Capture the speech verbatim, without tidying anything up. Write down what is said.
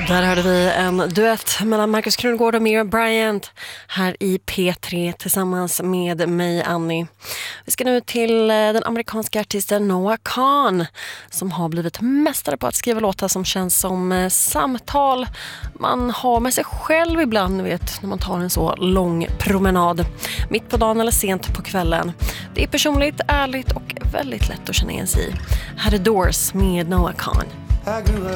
Där hörde vi en duett mellan Marcus Krunegård och Miriam Bryant här i P tre tillsammans med mig, Annie. Vi ska nu till den amerikanska artisten Noah Kahan som har blivit mästare på att skriva låtar som känns som samtal man har med sig själv ibland, vet, när man tar en så lång promenad mitt på dagen eller sent på kvällen. Det är personligt, ärligt och väldigt lätt att känna igen sig i. Här är Doors med Noah Kahan.